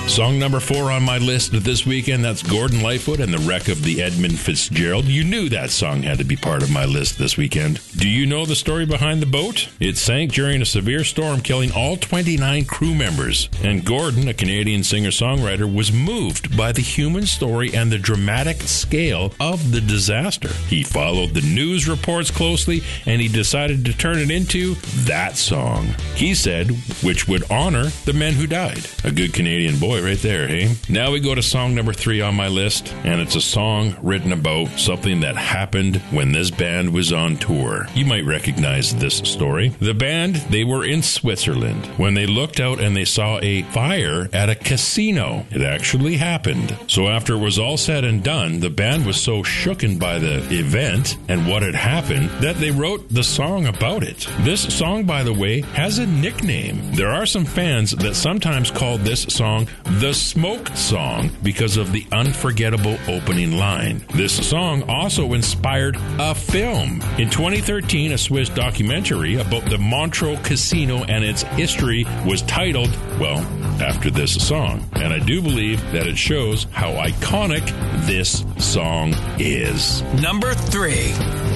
Song number 4 on my list this weekend, that's Gordon Lightfoot and the Wreck of the Edmund Fitzgerald. You knew that song had to be part of my list this weekend. Do you know the story behind the boat? It sank during a severe storm, killing all 29 crew members. And Gordon, a Canadian singer-songwriter, was moved by the human story and the dramatic scale of the disaster. He followed the news reports closely, and he decided to turn it into that song. He said, which would honor the men who died. A good Canadian boy right there, hey? Now we go to song number 3 on my list, and it's a song written about something that happened when this band was on tour. You might recognize this story. The band, they were in Switzerland when they looked out and they saw a fire at a casino. It actually happened. So after it was all said and done, the band was so shooken by the event and what had happened that they wrote the song about it. This song, by the way, has a nickname. There are some fans that sometimes call this song the Smoke Song because of the unforgettable opening line. This song also inspired a film. In 2013, a Swiss documentary about the Montreux Casino and its history was titled, well, after this song. And I do believe that it shows how iconic this song is. Number 3.